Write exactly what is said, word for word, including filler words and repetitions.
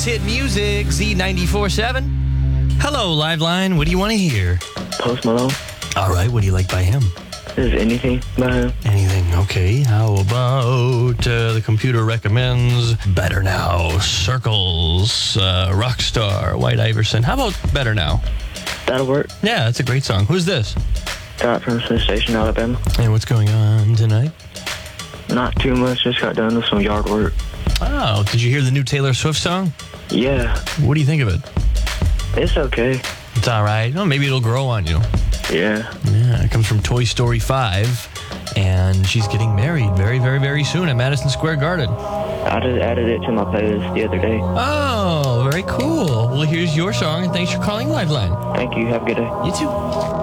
hit music, Z ninety-four point seven. Hello, Liveline. What do you want to hear? Post Malone. All right, what do you like by him? Is anything by him? Anything, okay. How about uh, the computer recommends Better Now, Circles, uh, Rockstar, White Iverson. How about Better Now? That'll work. Yeah, that's a great song. Who's this? Got from Smith Station, Alabama. And what's going on tonight? Not too much. Just got done with some yard work. Oh, did you hear the new Taylor Swift song? Yeah. What do you think of it? It's okay. It's all right. Oh, maybe it'll grow on you. Yeah. Yeah, it comes from Toy Story five, and she's getting married very, very, very soon at Madison Square Garden. I just added it to my playlist the other day. Oh, very cool. Well, here's your song, and thanks for calling Liveline. Thank you. Have a good day. You too.